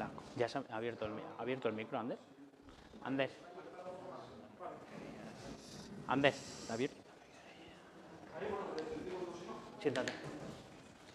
Ya se ha abierto el micro, Ander. Ander. Ander, ¿está abierto? Siéntate.